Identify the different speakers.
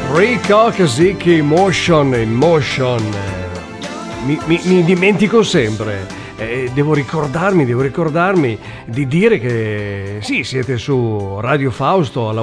Speaker 1: Rico Zicchi, Emotion. Mi dimentico sempre. Devo ricordarmi di dire che sì, siete su Radio Fausto alla